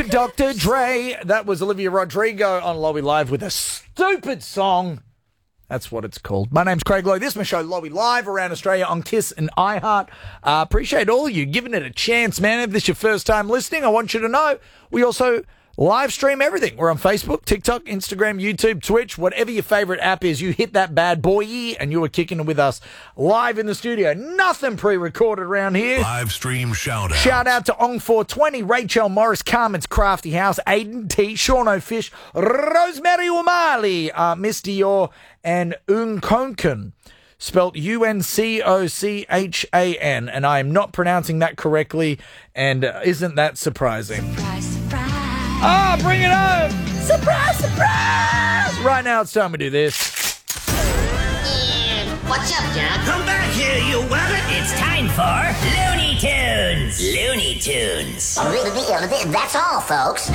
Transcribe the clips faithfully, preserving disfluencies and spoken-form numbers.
Doctor Dre. That was Olivia Rodrigo on Lowy Live with a stupid song. That's what it's called. My name's Craig Lowe. This is my show, Lowy Live, around Australia on Kiss and iHeart. Uh, appreciate all of you giving it a chance, man. If this is your first time listening, I want you to know we also live stream everything. We're on Facebook, TikTok, Instagram, YouTube, Twitch, whatever your favorite app is. You hit that bad boy and you are kicking it with us live in the studio. Nothing pre-recorded around here. Live stream shout out. Shout out to Ong four twenty, Rachel Morris, Carmen's Crafty House, Aiden T, Sean O'Fish, Rosemary Umali, uh, Miss Dior, and Unkonken. Spelt U N C O C H A N, and I am not pronouncing that correctly, and uh, isn't that surprising? Surprise, surprise. Ah, oh, bring it home! Surprise, surprise! Right now, it's time to do this. Yeah, what's up, Jack? Come back here, you wabbit! It's time for Looney Tunes! Looney Tunes! That's all, folks.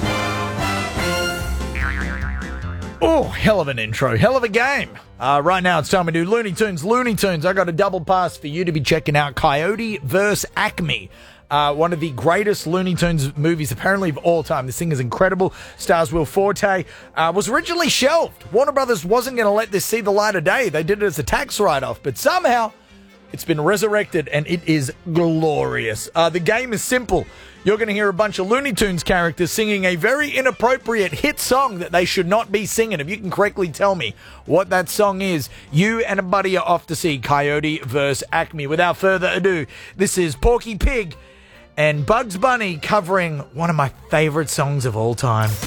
Oh, hell of an intro. Hell of a game. Uh, right now, it's time to do Looney Tunes. Looney Tunes, I got a double pass for you to be checking out Coyote versus Acme. Uh, one of the greatest Looney Tunes movies, apparently, of all time. This thing is incredible. Stars Will Forte. Uh, was originally shelved. Warner Brothers wasn't going to let this see the light of day. They did it as a tax write-off. But somehow, it's been resurrected, and it is glorious. Uh, the game is simple. You're going to hear a bunch of Looney Tunes characters singing a very inappropriate hit song that they should not be singing. If you can correctly tell me what that song is, you and a buddy are off to see Coyote versus Acme. Without further ado, this is Porky Pig and Bugs Bunny covering one of my favorite songs of all time.